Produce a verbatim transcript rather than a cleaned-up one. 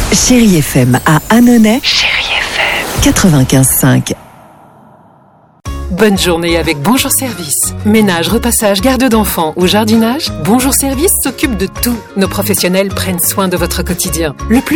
Chérie F M à Annonay. Chérie F M quatre-vingt-quinze cinq. Bonne journée avec Bonjour Service. Ménage, repassage, garde d'enfants ou jardinage, Bonjour Service s'occupe de tout. Nos professionnels prennent soin de votre quotidien. Le plus